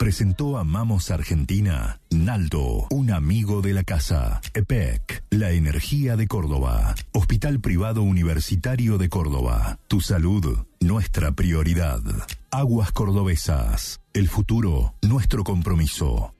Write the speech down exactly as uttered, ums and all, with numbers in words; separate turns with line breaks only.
Presentó Amamos Argentina, Naldo, un amigo de la casa. E P E C, la energía de Córdoba. Hospital Privado Universitario de Córdoba. Tu salud, nuestra prioridad. Aguas Cordobesas, el futuro, nuestro compromiso.